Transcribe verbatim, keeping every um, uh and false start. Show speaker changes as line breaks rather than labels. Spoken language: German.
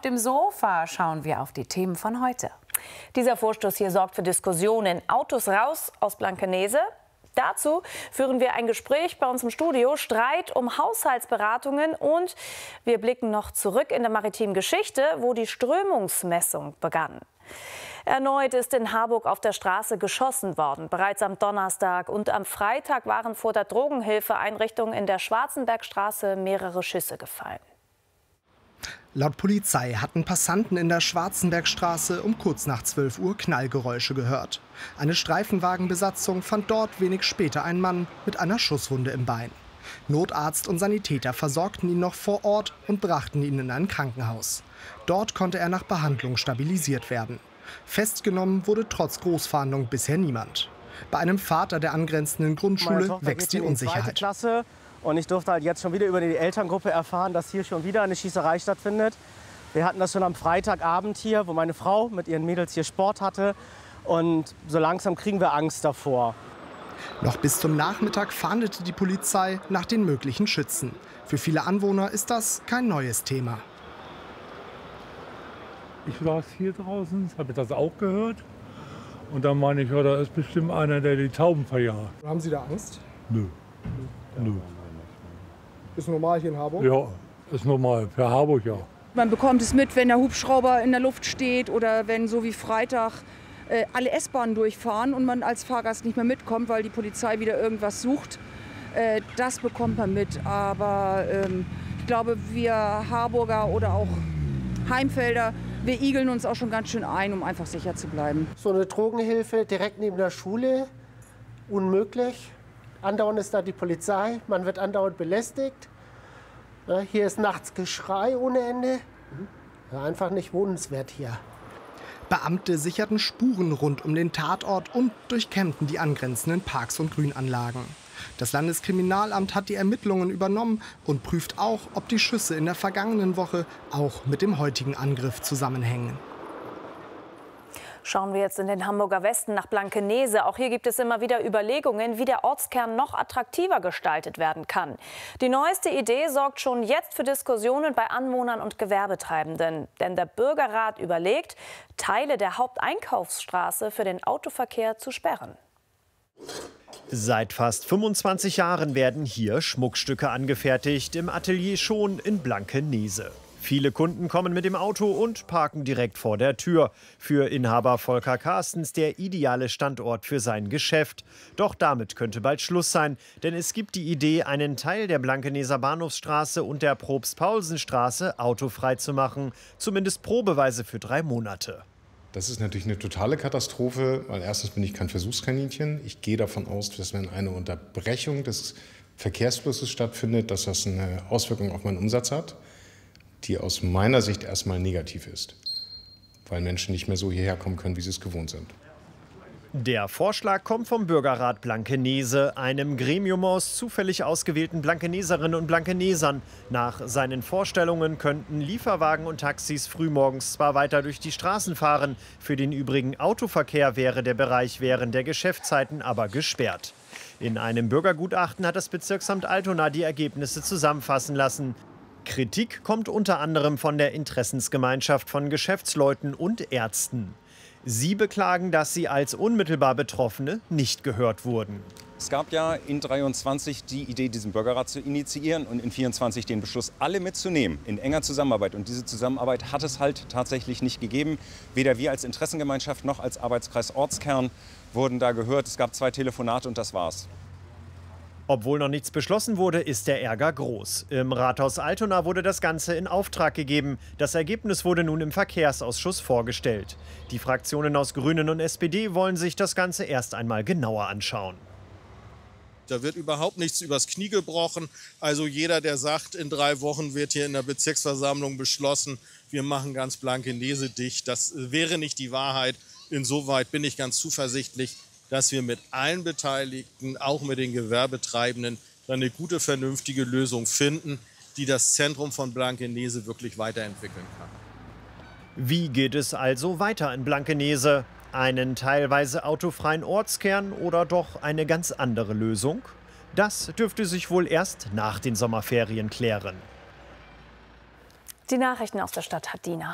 dem Sofa schauen wir auf die Themen von heute.
Dieser Vorstoß hier sorgt für Diskussionen. Autos raus aus Blankenese. Dazu führen wir ein Gespräch bei uns im Studio, Streit um Haushaltsberatungen und wir blicken noch zurück in der maritimen Geschichte, wo die Strömungsmessung begann. Erneut ist in Harburg auf der Straße geschossen worden. Bereits am Donnerstag und am Freitag waren vor der Drogenhilfeeinrichtung in der Schwarzenbergstraße mehrere Schüsse gefallen.
Laut Polizei hatten Passanten in der Schwarzenbergstraße um kurz nach zwölf Uhr Knallgeräusche gehört. Eine Streifenwagenbesatzung fand dort wenig später einen Mann mit einer Schusswunde im Bein. Notarzt und Sanitäter versorgten ihn noch vor Ort und brachten ihn in ein Krankenhaus. Dort konnte er nach Behandlung stabilisiert werden. Festgenommen wurde trotz Großfahndung bisher niemand. Bei einem Vater der angrenzenden Grundschule wächst die Unsicherheit.
Und ich durfte halt jetzt schon wieder über die Elterngruppe erfahren, dass hier schon wieder eine Schießerei stattfindet. Wir hatten das schon am Freitagabend hier, wo meine Frau mit ihren Mädels hier Sport hatte. Und so langsam kriegen wir Angst davor.
Noch bis zum Nachmittag fahndete die Polizei nach den möglichen Schützen. Für viele Anwohner ist das kein neues Thema.
Ich saß hier draußen, habe das auch gehört. Und dann meine ich, ja, da ist bestimmt einer, der die Tauben verjagt.
Haben Sie da Angst?
Nö. Nö.
Ist normal hier in Harburg?
Ja, ist normal. Für Harburg, ja.
Man bekommt es mit, wenn der Hubschrauber in der Luft steht oder wenn, so wie Freitag, äh, alle S-Bahnen durchfahren und man als Fahrgast nicht mehr mitkommt, weil die Polizei wieder irgendwas sucht. Äh, das bekommt man mit. Aber ähm, ich glaube, wir Harburger oder auch Heimfelder, wir igeln uns auch schon ganz schön ein, um einfach sicher zu bleiben.
So eine Drogenhilfe direkt neben der Schule, unmöglich. Andauernd ist da die Polizei, man wird andauernd belästigt. Ja, hier ist nachts Geschrei ohne Ende. Ja, einfach nicht wohnenswert hier.
Beamte sicherten Spuren rund um den Tatort und durchkämmten die angrenzenden Parks und Grünanlagen. Das Landeskriminalamt hat die Ermittlungen übernommen und prüft auch, ob die Schüsse in der vergangenen Woche auch mit dem heutigen Angriff zusammenhängen.
Schauen wir jetzt in den Hamburger Westen nach Blankenese. Auch hier gibt es immer wieder Überlegungen, wie der Ortskern noch attraktiver gestaltet werden kann. Die neueste Idee sorgt schon jetzt für Diskussionen bei Anwohnern und Gewerbetreibenden. Denn der Bürgerrat überlegt, Teile der Haupteinkaufsstraße für den Autoverkehr zu sperren.
Seit fast fünfundzwanzig Jahren werden hier Schmuckstücke angefertigt, im Atelier schon in Blankenese. Viele Kunden kommen mit dem Auto und parken direkt vor der Tür. Für Inhaber Volker Carstens der ideale Standort für sein Geschäft. Doch damit könnte bald Schluss sein, denn es gibt die Idee, einen Teil der Blankeneser Bahnhofsstraße und der Probst-Paulsen-Straße autofrei zu machen. Zumindest probeweise für drei Monate.
Das ist natürlich eine totale Katastrophe, weil erstens bin ich kein Versuchskaninchen. Ich gehe davon aus, dass wenn eine Unterbrechung des Verkehrsflusses stattfindet, dass das eine Auswirkung auf meinen Umsatz hat, die aus meiner Sicht erstmal negativ ist, weil Menschen nicht mehr so hierher kommen können, wie sie es gewohnt sind.
Der Vorschlag kommt vom Bürgerrat Blankenese, einem Gremium aus zufällig ausgewählten Blankeneserinnen und Blankenesern. Nach seinen Vorstellungen könnten Lieferwagen und Taxis frühmorgens zwar weiter durch die Straßen fahren, für den übrigen Autoverkehr wäre der Bereich während der Geschäftszeiten aber gesperrt. In einem Bürgergutachten hat das Bezirksamt Altona die Ergebnisse zusammenfassen lassen. Kritik kommt unter anderem von der Interessensgemeinschaft von Geschäftsleuten und Ärzten. Sie beklagen, dass sie als unmittelbar Betroffene nicht gehört wurden.
Es gab ja in dreiundzwanzig die Idee, diesen Bürgerrat zu initiieren und in vierundzwanzig den Beschluss, alle mitzunehmen in enger Zusammenarbeit. Und diese Zusammenarbeit hat es halt tatsächlich nicht gegeben. Weder wir als Interessengemeinschaft noch als Arbeitskreis Ortskern wurden da gehört. Es gab zwei Telefonate und das war's.
Obwohl noch nichts beschlossen wurde, ist der Ärger groß. Im Rathaus Altona wurde das Ganze in Auftrag gegeben. Das Ergebnis wurde nun im Verkehrsausschuss vorgestellt. Die Fraktionen aus Grünen und S P D wollen sich das Ganze erst einmal genauer anschauen.
Da wird überhaupt nichts übers Knie gebrochen. Also jeder, der sagt, in drei Wochen wird hier in der Bezirksversammlung beschlossen, wir machen ganz Blankenese dicht, das wäre nicht die Wahrheit. Insoweit bin ich ganz zuversichtlich, dass wir mit allen Beteiligten, auch mit den Gewerbetreibenden, eine gute, vernünftige Lösung finden, die das Zentrum von Blankenese wirklich weiterentwickeln kann.
Wie geht es also weiter in Blankenese? Einen teilweise autofreien Ortskern oder doch eine ganz andere Lösung? Das dürfte sich wohl erst nach den Sommerferien klären.
Die Nachrichten aus der Stadt hat Dina.